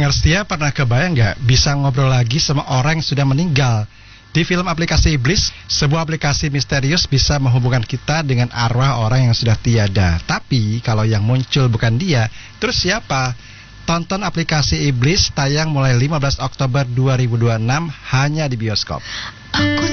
Pendengar setia, pernah kebayang nggak bisa ngobrol lagi sama orang yang sudah meninggal? Di film Aplikasi Iblis, sebuah aplikasi misterius bisa menghubungkan kita dengan arwah orang yang sudah tiada. Tapi kalau yang muncul bukan dia, terus siapa? Tonton Aplikasi Iblis tayang mulai 15 Oktober 2026 hanya di bioskop. Aku